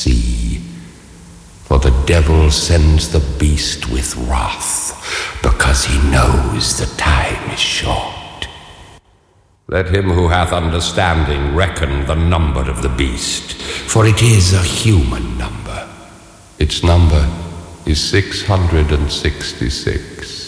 see. For the devil sends the beast with wrath, because he knows the time is short. Let him who hath understanding reckon the number of the beast, for it is a human number. Its number is 666.